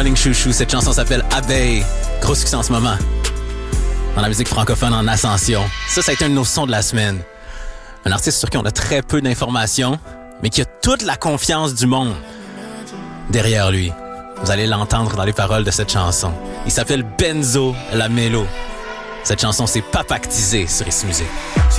Darling Chouchou. Cette chanson s'appelle Abeille. Gros succès en ce moment. Dans la musique francophone en ascension. Ça a été un de nos sons de la semaine. Un artiste sur qui on a très peu d'informations, mais qui a toute la confiance du monde derrière lui. Vous allez l'entendre dans les paroles de cette chanson. Il s'appelle Benzo Lamello. Cette chanson, c'est Papactisé sur Ici Musique.